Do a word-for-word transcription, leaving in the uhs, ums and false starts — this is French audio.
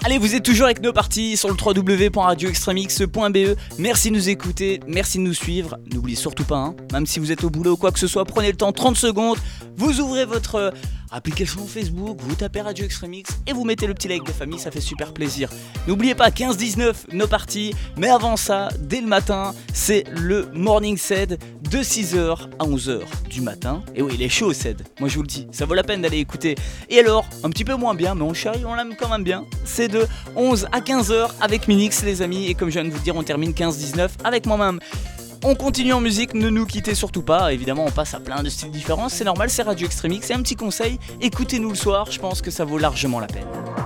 Allez, vous êtes toujours avec nos parties sur le w w w point radio extremix point b e. Merci de nous écouter, merci de nous suivre. N'oubliez surtout pas, hein, même si vous êtes au boulot ou quoi que ce soit, prenez le temps, trente secondes, vous ouvrez votre euh, application Facebook, vous tapez Radio Extremix et vous mettez le petit like de famille, ça fait super plaisir. N'oubliez pas, quinze dix-neuf, nos parties, mais avant ça, dès le matin, c'est le Morning Ced de six heures à onze heures du matin. Et oui, il est chaud Ced, moi je vous le dis, ça vaut la peine d'aller écouter. Et alors, un petit peu moins bien, mais on le chérit, on l'aime quand même bien, c'est de onze à quinze heures avec Minix les amis, et comme je viens de vous dire, on termine quinze dix-neuf avec moi-même. On continue en musique, ne nous quittez surtout pas, évidemment on passe à plein de styles différents, c'est normal, c'est Radio Extremix, et un petit conseil, écoutez-nous le soir, je pense que ça vaut largement la peine.